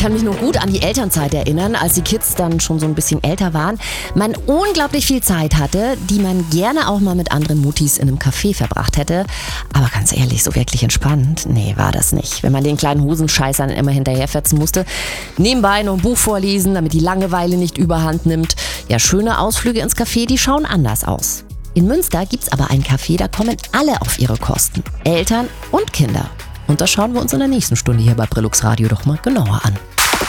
kann mich noch gut an die Elternzeit erinnern, als die Kids dann schon so ein bisschen älter waren. Man unglaublich viel Zeit hatte, die man gerne auch mal mit anderen Muttis in einem Café verbracht hätte. Aber ganz ehrlich, so wirklich entspannt, nee, war das nicht. Wenn man den kleinen Hosenscheißern immer hinterherfetzen musste, nebenbei noch ein Buch vorlesen, damit die Langeweile nicht überhand nimmt. Ja, schöne Ausflüge ins Café, die schauen anders aus. In Münster gibt's aber ein Café, da kommen alle auf ihre Kosten. Eltern und Kinder. Und das schauen wir uns in der nächsten Stunde hier bei Brillux Radio doch mal genauer an.